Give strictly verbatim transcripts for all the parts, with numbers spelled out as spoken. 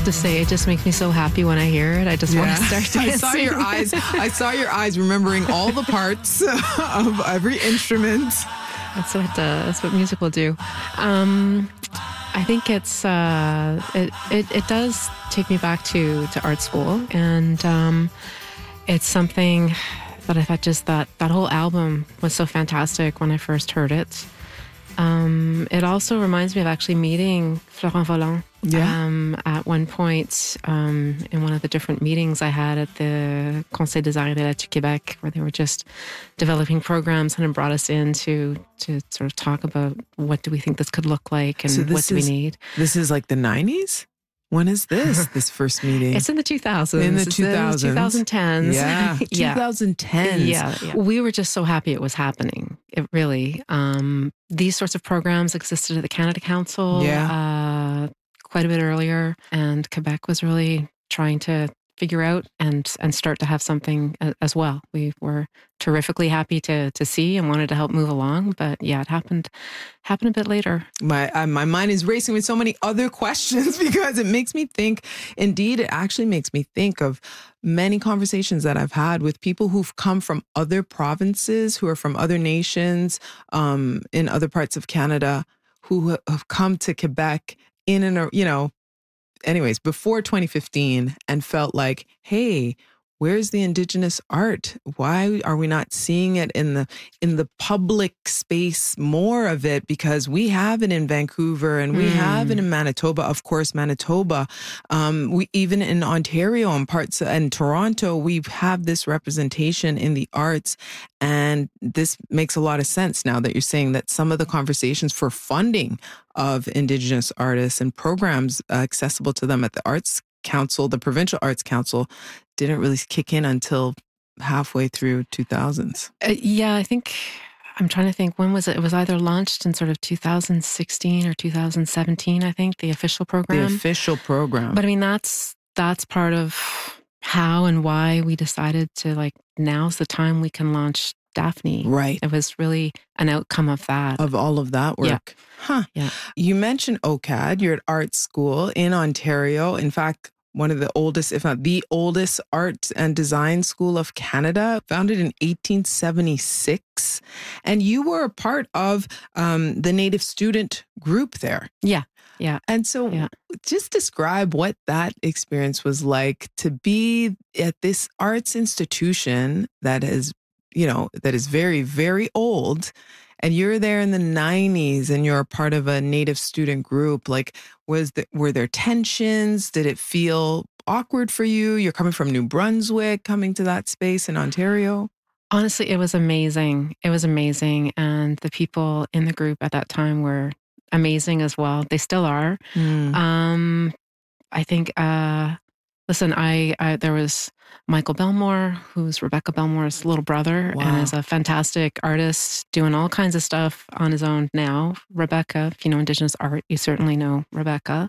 have to say, it just makes me so happy when I hear it. I just want Yeah. to start dancing. I saw your eyes. I saw your eyes remembering all the parts of every instrument. That's what uh, that's what music will do. Um, I think it's uh, it, it it does take me back to to art school, and um, it's something that I thought just that that whole album was so fantastic when I first heard it. Um, it also reminds me of actually meeting Florent Volant Yeah. um, at one point um, in one of the different meetings I had at the Conseil des Arts et des Lettres du Québec, where they were just developing programs and had brought us in to, to sort of talk about what do we think this could look like and So what this do we is- need. This is like the nineties? When is this, this first meeting? It's in the two thousands. In the It's two thousands. twenty tens. Yeah, yeah. twenty tens. Yeah, yeah. We were just so happy it was happening. It really. Um, these sorts of programs existed at the Canada Council uh, quite a bit earlier, and Quebec was really trying to figure out and and start to have something a- as well. We were terrifically happy to to see and wanted to help move along, but yeah, it happened happened a bit later. My uh, my mind is racing with so many other questions because it makes me think. Indeed, it actually makes me think of many conversations that I've had with people who've come from other provinces, who are from other nations, um, in other parts of Canada, who have come to Quebec in and, you know, anyways, before twenty fifteen and felt like, hey, where's the Indigenous art? Why are we not seeing it in the in the public space, more of it? Because we have it in Vancouver and we Mm. have it in Manitoba, of course, Manitoba. Um, we even in Ontario and parts and Toronto, we have this representation in the arts. And this makes a lot of sense now that you're saying that some of the conversations for funding of Indigenous artists and programs uh, accessible to them at the Arts Council, the Provincial Arts Council, didn't really kick in until halfway through two thousands. Uh, yeah, I think I'm trying to think when was it? It was either launched in sort of two thousand sixteen or two thousand seventeen. I think the official program. The official program. But I mean, that's that's part of how and why we decided to like, now's the time we can launch Daphne. Right. It was really an outcome of that. Of all of that work. Yeah. Huh. Yeah. You mentioned O C A D. You're at art school in Ontario. In fact, one of the oldest, if not the oldest, art and design school of Canada, founded in eighteen seventy-six. And you were a part of um, the Native student group there. Yeah. Yeah. And so Yeah. just describe what that experience was like to be at this arts institution that is, you know, that is very, very old. And you're there in the nineties and you're a part of a Native student group. Like, was the, were there tensions? Did it feel awkward for you? You're coming from New Brunswick, coming to that space in Ontario. Honestly, it was amazing. It was amazing. And the people in the group at that time were amazing as well. They still are. Mm. Um, I think, uh, listen, I, I there was Michael Belmore, who's Rebecca Belmore's little brother, Wow. and is a fantastic artist doing all kinds of stuff on his own now. Rebecca, if you know Indigenous art, you certainly know Rebecca.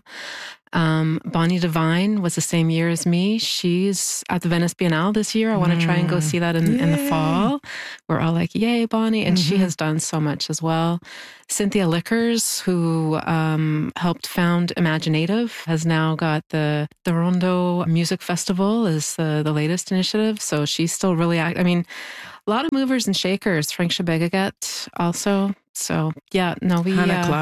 Um, Bonnie Devine was the same year as me. She's at the Venice Biennale this year. I want to try and go see that in, in the Yay. fall. We're all like, yay, Bonnie. And she Mhm. has done so much as well. Cynthia Lickers, who um, helped found Imaginative, has now got the, the Rondo Music Festival is the, the latest initiative. So she's still really, act- I mean, a lot of movers and shakers. Frank Shabegaget also. So yeah, no, we... Hannah uh,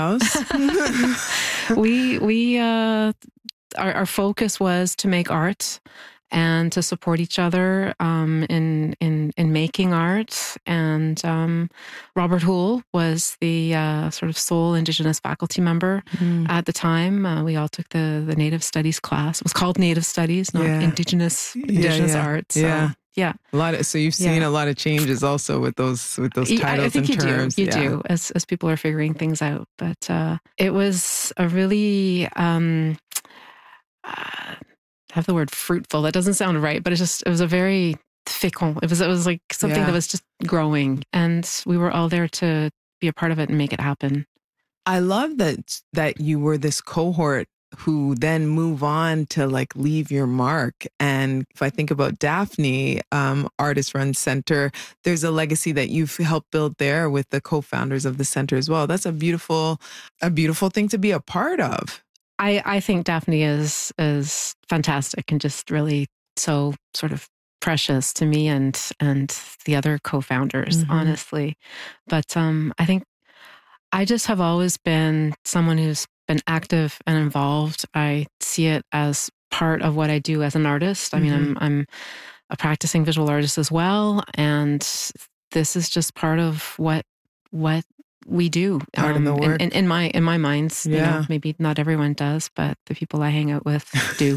Klaus. we we uh our, our focus was to make art and to support each other um in in in making art. And um Robert Houle was the uh sort of sole Indigenous faculty member Mm. at the time. Uh, we all took the the Native Studies class. It was called Native Studies, not Yeah. Indigenous Yeah, Indigenous yeah. art. So Yeah. yeah. A lot of, so you've seen Yeah. a lot of changes also with those with those Yeah, titles I think and you terms. do. You Yeah. do, as as people are figuring things out. But uh, it was a really um, uh, have the word fruitful. That doesn't sound right, but it just it was a very fécond. It was it was like something Yeah. that was just growing, and we were all there to be a part of it and make it happen. I love that that you were this cohort who then move on to like leave your mark. And if I think about Daphne, um, Artist Run Center, there's a legacy that you've helped build there with the co-founders of the center as well. That's a beautiful, a beautiful thing to be a part of. I, I think Daphne is is fantastic and just really so sort of precious to me and and the other co-founders, mm-hmm. honestly. But um, I think I just have always been someone who's been active and involved. I see it as part of what I do as an artist. I mm-hmm. mean, I'm I'm a practicing visual artist as well, and this is just part of what what we do. Part um, of the work. In, in, in my in my minds, yeah. You know, maybe not everyone does, but the people I hang out with do.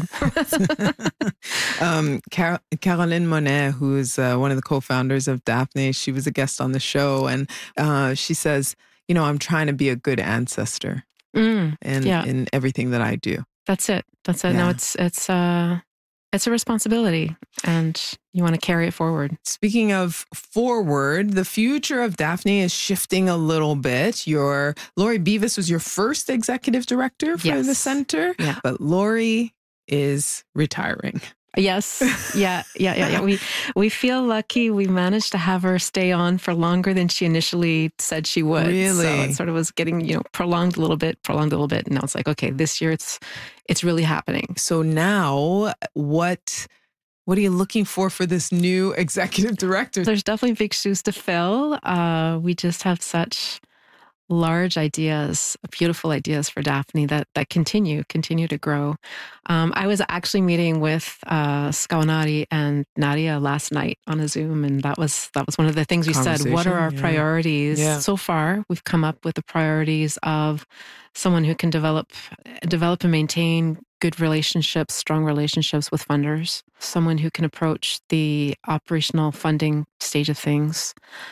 um, Car- Caroline Monet, who's uh, one of the co-founders of Daphne, she was a guest on the show, and uh, she says, you know, I'm trying to be a good ancestor mm, in yeah. in everything that I do. That's it. That's it. Yeah. No, it's it's uh it's a responsibility, and you want to carry it forward. Speaking of forward, the future of Daphne is shifting a little bit. Your Lori Beavis was your first executive director for yes. the center, yeah. but Lori is retiring. Yes. Yeah. Yeah. Yeah. Yeah. We we feel lucky. We managed to have her stay on for longer than she initially said she would. Really? So it sort of was getting, you know, prolonged a little bit, prolonged a little bit. And now it's like, okay, this year it's it's really happening. So now what what are you looking for for this new executive director? There's definitely big shoes to fill. Uh, we just have such large ideas, beautiful ideas for Daphne that that continue, continue to grow. Um, I was actually meeting with uh, Skawanati and Nadia last night on a Zoom, and that was that was one of the things we said. What are our yeah. priorities? Yeah. So far, we've come up with the priorities of someone who can develop, develop and maintain good relationships, strong relationships with funders, someone who can approach the operational funding stage of things.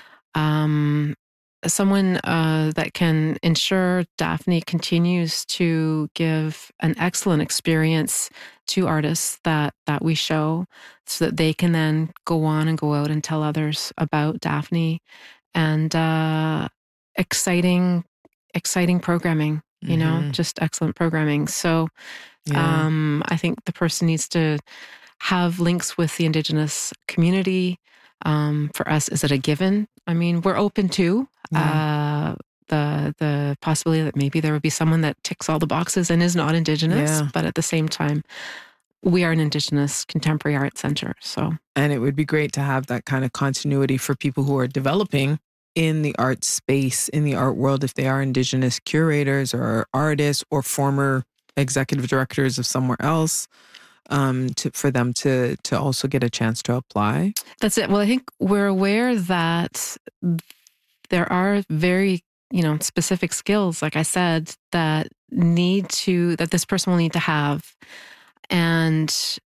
Um, Someone uh, that can ensure Daphne continues to give an excellent experience to artists that that we show, so that they can then go on and go out and tell others about Daphne, and uh, exciting, exciting programming. You know, mm-hmm. just excellent programming. So, yeah. um, I think the person needs to have links with the Indigenous community. Um, for us, is it a given? I mean, we're open to yeah. uh, the the possibility that maybe there would be someone that ticks all the boxes and is not Indigenous, yeah. but at the same time, we are an Indigenous contemporary art center. So, and it would be great to have that kind of continuity for people who are developing in the art space, in the art world, if they are Indigenous curators or artists or former executive directors of somewhere else. Um, to, for them to to also get a chance to apply. That's it. Well, I think we're aware that there are very, you know, specific skills, like I said, that need to, that this person will need to have, and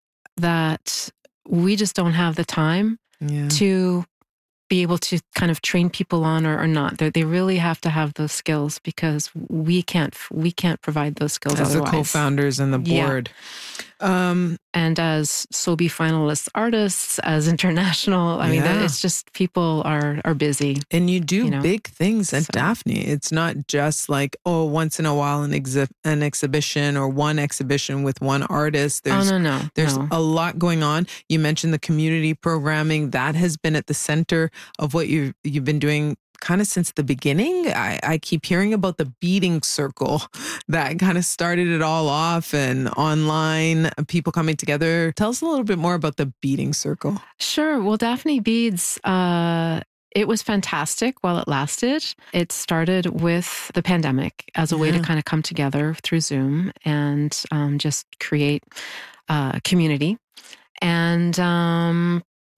that we just don't have the time yeah. to be able to kind of train people on or, or not. They they really have to have those skills, because we can't we can't provide those skills as otherwise. the co-founders and the board. Yeah. Um, and as S O B I finalist artists, as international, I yeah. mean, it's just people are are busy. And you do you know? big things at so. Daphne. It's not just like, oh, once in a while an, exhi- an exhibition or one exhibition with one artist. There's, oh, no, no. There's no. a lot going on. You mentioned the community programming. That has been at the center of what you've, you've been doing kind of since the beginning. I, I keep hearing about the beading circle that kind of started it all off, and online people coming together. Tell us a little bit more about the beading circle. Sure. Well, Daphne Beads, uh, it was fantastic while it lasted. It started with the pandemic as a yeah. way to kind of come together through Zoom and um, just create uh, community. And um,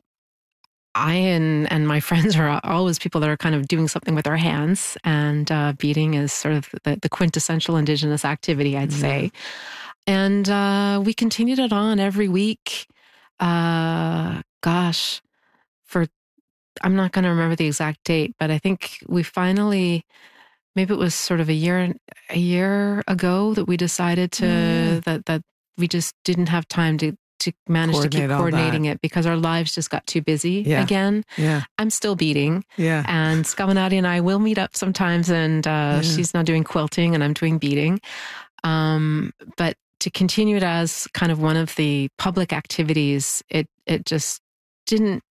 I and, and my friends are always people that are kind of doing something with their hands, and uh, beading is sort of the, the quintessential Indigenous activity, I'd yeah. say. And uh, we continued it on every week. Uh, gosh, for I'm not going to remember the exact date, but I think we finally, maybe it was sort of a year a year ago that we decided to mm. that that we just didn't have time to. to manage Coordinate to keep coordinating it, because our lives just got too busy yeah. again. Yeah. I'm still beading. Yeah. And Skawanati and I will meet up sometimes, and uh, yeah. she's now doing quilting and I'm doing beading. Um, but to continue it as kind of one of the public activities, it it just didn't,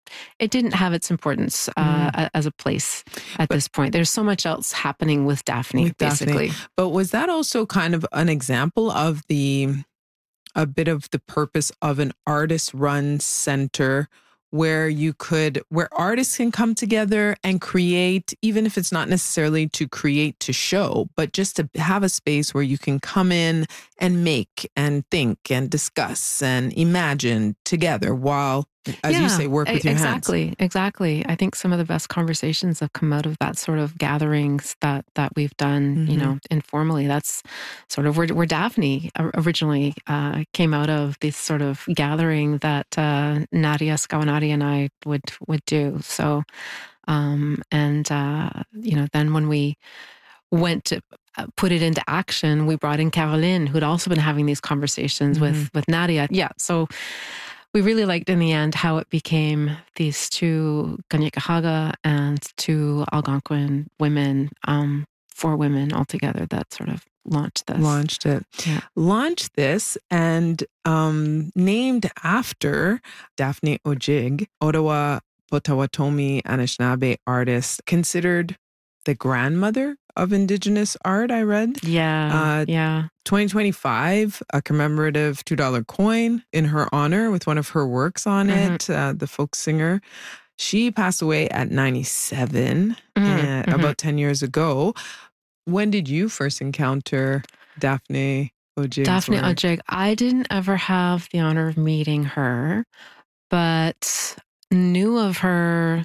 it didn't have its importance uh, mm. as a place at but, this point. There's so much else happening with Daphne, with basically. Daphne. But was that also kind of an example of the, a bit of the purpose of an artist-run center where you could, where artists can come together and create, even if it's not necessarily to create to show, but just to have a space where you can come in and make and think and discuss and imagine together while, as yeah, you say, work with your exactly, hands. Exactly. I think some of the best conversations have come out of that sort of gatherings that that we've done, mm-hmm. you know, informally. That's sort of where, where Daphne originally uh, came out of, this sort of gathering that uh, Nadia Scavanati and I would would do. So, um, and uh, you know, then when we went to put it into action, we brought in Caroline, who'd also been having these conversations mm-hmm. with with Nadia. Yeah, so. We really liked in the end how it became these two Kanien'kehá:ka and two Algonquin women, um, four women altogether that sort of launched this. Launched it. Yeah. Launched this and um, named after Daphne Ojig, Ottawa Potawatomi Anishinaabe artist, considered the grandmother of Indigenous art, I read. Yeah, uh, yeah. twenty twenty-five, a commemorative two dollar coin in her honor with one of her works on mm-hmm. it, uh, the folk singer. She passed away at ninety-seven, mm-hmm. uh, mm-hmm. about ten years ago. When did you first encounter Daphne Ojig? Daphne Ojig. I didn't ever have the honor of meeting her, but knew of her,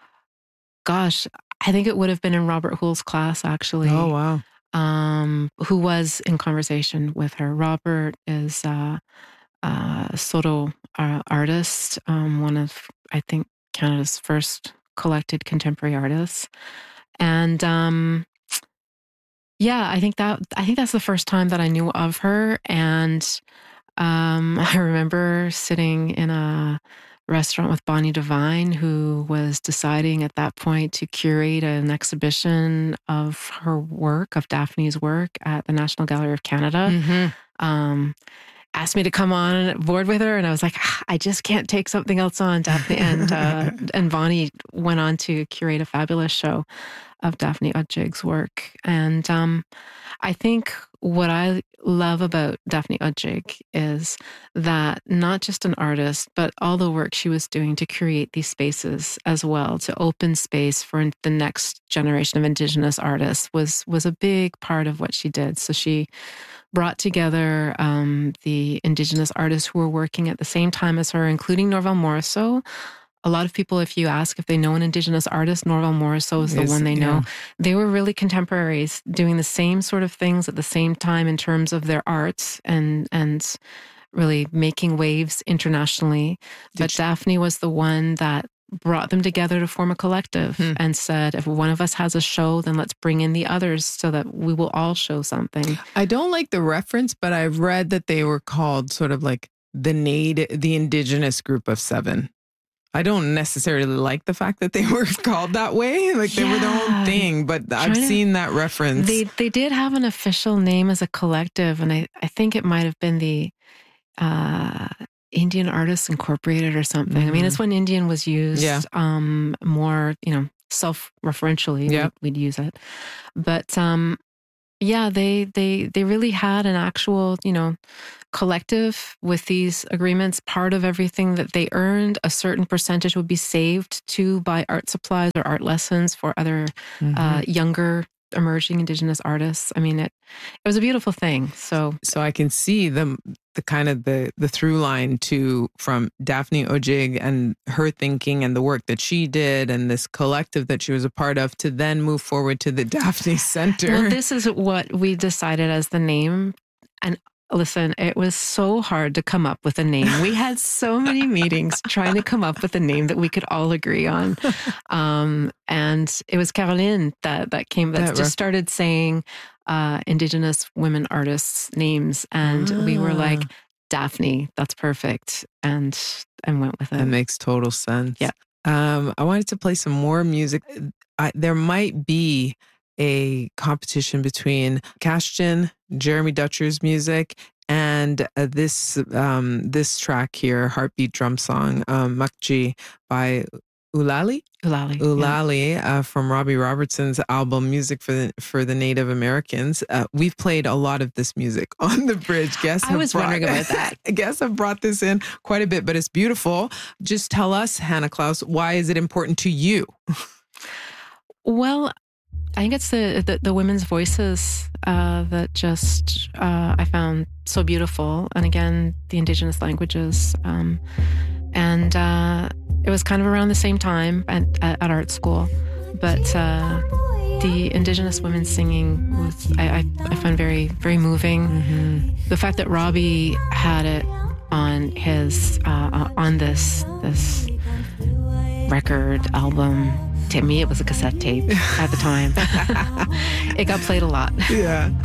gosh, I think it would have been in Robert Hoole's class, actually. Oh, wow. Um, who was in conversation with her. Robert is uh, a Saulteaux uh, artist, um, one of, I think, Canada's first collected contemporary artists. And um, yeah, I think that I think that's the first time that I knew of her. And um, I remember sitting in a restaurant with Bonnie Devine, who was deciding at that point to curate an exhibition of her work, of Daphne's work at the National Gallery of Canada. Mm-hmm. Um, asked me to come on board with her, and I was like, ah, I just can't take something else on, Daphne. And uh, and Bonnie went on to curate a fabulous show of Daphne Ojig's work. And um, I think what I love about Daphne Ojig is that not just an artist, but all the work she was doing to create these spaces as well, to open space for the next generation of Indigenous artists was was a big part of what she did. So she brought together um, the Indigenous artists who were working at the same time as her, including Norval Morrisseau. A lot of people, if you ask if they know an Indigenous artist, Norval Morrisseau is the yes, one they know. Yeah. They were really contemporaries, doing the same sort of things at the same time in terms of their arts and and really making waves internationally. Did but she- Daphne was the one that brought them together to form a collective hmm. and said, if one of us has a show, then let's bring in the others so that we will all show something. I don't like the reference, but I've read that they were called sort of like the native, the Indigenous group of seven. I don't necessarily like the fact that they were called that way. Like yeah. they were their own thing, but I've to, seen that reference. They they did have an official name as a collective, and I, I think it might have been the uh, Indian Artists Incorporated or something. Mm-hmm. I mean, it's when Indian was used yeah. um, more, you know, self-referentially. Yep. We'd, we'd use it. But um, yeah, they they they really had an actual, you know, collective with these agreements. Part of everything that they earned, a certain percentage would be saved to buy art supplies or art lessons for other mm-hmm. uh, younger emerging Indigenous artists. I mean, it it was a beautiful thing. So so I can see the the kind of the the through line to from Daphne Ojig and her thinking and the work that she did and this collective that she was a part of to then move forward to the Daphne Center. Well, this is what we decided as the name. And listen, it was so hard to come up with a name. We had so many meetings trying to come up with a name that we could all agree on. Um, and it was Caroline that, that came, that, that just rough. started saying uh, Indigenous women artists' names. And ah. we were like, Daphne, that's perfect. And, and went with it. That makes total sense. Yeah. Um, I wanted to play some more music. I, there might be a competition between Kashtin, Jeremy Dutcher's music, And uh, this um, this track here, Heartbeat Drum Song, um, Makji by Ulali? Ulali. Ulali yeah. uh, from Robbie Robertson's album Music for the, for the Native Americans. Uh, we've played a lot of this music on The Bridge. Guests I was brought, wondering about that. Guests have brought this in quite a bit, but it's beautiful. Just tell us, Hannah Klaus, why is it important to you? Well, I think it's the, the, the women's voices uh, that just uh, I found so beautiful. And again, the Indigenous languages. Um, and uh, it was kind of around the same time at, at art school. But uh, the Indigenous women singing was, I, I, I found very, very moving. Mm-hmm. The fact that Robbie had it on his, uh, on this, this record album, to me, it was a cassette tape at the time. It got played a lot. Yeah.